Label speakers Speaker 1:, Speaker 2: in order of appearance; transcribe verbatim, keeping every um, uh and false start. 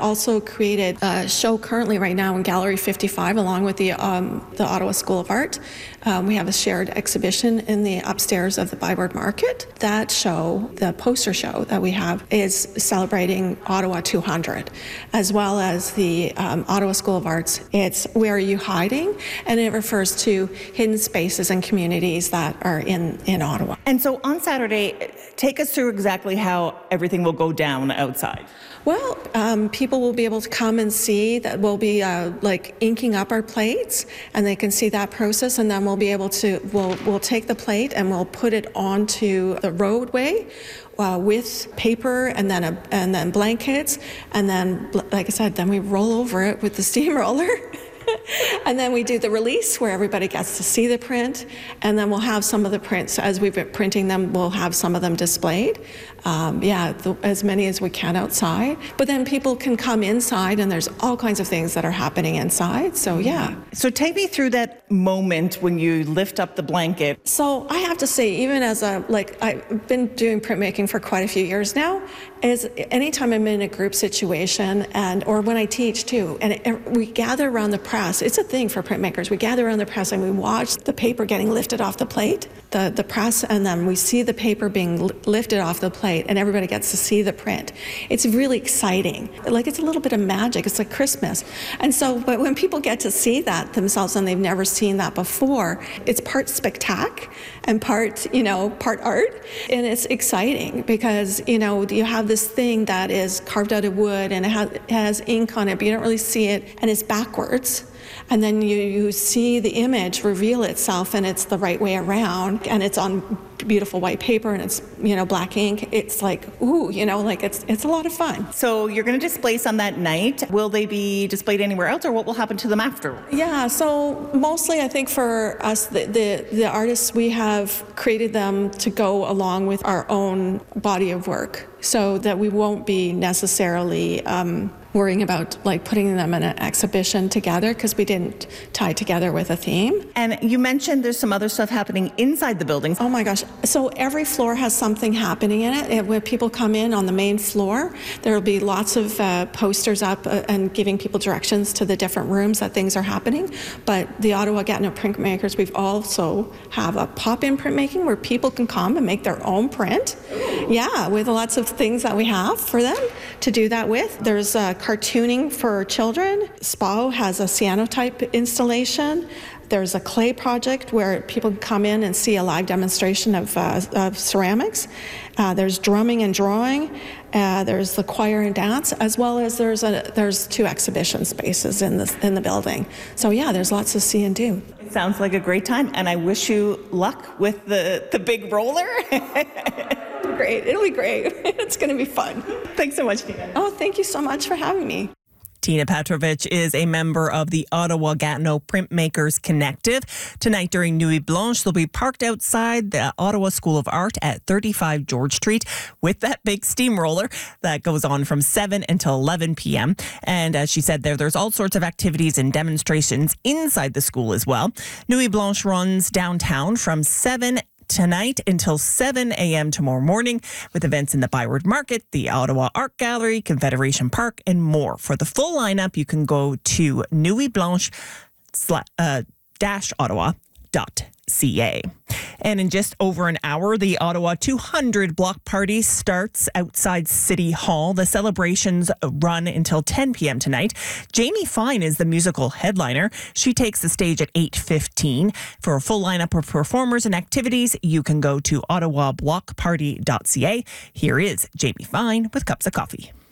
Speaker 1: also created a show currently right now in Gallery fifty-five, along with the um, the Ottawa School of Art. Um, we have a shared exhibition in the upstairs of the Byward Market. That show, the poster show that we have, is celebrating Ottawa two hundred, as well as the um, Ottawa School of Arts. It's Where Are You Hiding? And it refers to hidden spaces and communities that are in, in Ottawa.
Speaker 2: And so on Saturday, take us through exactly how everything will go down outside.
Speaker 1: Well, um, people will be able to come and see that we'll be uh, like inking up our plates, and they can see that process, and then we'll be able to, we'll, we'll take the plate and we'll put it onto the roadway uh, with paper and then, a, and then blankets, and then, like I said, then we roll over it with the steamroller. And then we do the release where everybody gets to see the print, and then we'll have some of the prints, as we've been printing them, we'll have some of them displayed. Um, yeah, the, as many as we can outside. But then people can come inside, and there's all kinds of things that are happening inside, so yeah.
Speaker 2: So take me through that moment when you lift up the blanket.
Speaker 1: So I have to say, even as a, like, I've been doing printmaking for quite a few years now, is anytime I'm in a group situation, and or when I teach too, and it, we gather around the press, it's a thing for printmakers, we gather around the press and we watch the paper getting lifted off the plate, the, the press, and then we see the paper being lifted off the plate, and everybody gets to see the print. It's really exciting. Like, it's a little bit of magic. It's like Christmas. And so, but when people get to see that themselves and they've never seen that before, it's part spectac and part, you know, part art. And it's exciting because, you know, you have this thing that is carved out of wood and it has, it has ink on it, but you don't really see it, and it's backwards. And then you, you see the image reveal itself, and it's the right way around, and it's on beautiful white paper, and it's, you know, black ink. It's like, ooh, you know, like it's it's a lot of fun.
Speaker 2: So you're going to display some that night. Will they be displayed anywhere else, or what will happen to them after?
Speaker 1: Yeah, so mostly I think for us, the, the, the artists, we have created them to go along with our own body of work, so that we won't be necessarily um, worrying about like putting them in an exhibition together, because we didn't tie together with a theme.
Speaker 2: And you mentioned there's some other stuff happening inside the building.
Speaker 1: Oh my gosh. So every floor has something happening in it. And when people come in on the main floor, there will be lots of uh, posters up uh, and giving people directions to the different rooms that things are happening. But the Ottawa Gatineau Printmakers, we've also have a pop-in printmaking where people can come and make their own print. Yeah, with lots of things that we have for them to do that with. There's uh, cartooning for children. S P A O has a cyanotype installation. There's a clay project where people can come in and see a live demonstration of, uh, of ceramics. Uh, there's drumming and drawing. Uh, there's the choir and dance, as well as there's a there's two exhibition spaces in the in the building. So yeah, there's lots to see and do.
Speaker 2: It sounds like a great time, and I wish you luck with the the big roller.
Speaker 1: Great, it'll be great. It's going to be fun.
Speaker 2: Thanks so much, Tina.
Speaker 1: Oh, thank you so much for having me.
Speaker 3: Tina Petrovich is a member of the Ottawa Gatineau Printmakers Connective. Tonight during Nuit Blanche, they'll be parked outside the Ottawa School of Art at thirty-five George Street with that big steamroller that goes on from seven until eleven p.m. And as she said there, there's all sorts of activities and demonstrations inside the school as well. Nuit Blanche runs downtown from seven tonight until seven a.m. tomorrow morning, with events in the Byward Market, the Ottawa Art Gallery, Confederation Park, and more. For the full lineup, you can go to nuitblanche dash ottawa dot c a. And in just over an hour, the Ottawa two hundred block party starts outside City Hall. The celebrations run until ten p.m. tonight. Jamie Fine is the musical headliner. She takes the stage at eight fifteen. For a full lineup of performers and activities, you can go to ottawa block party dot c a. Here is Jamie Fine with Cups of Coffee.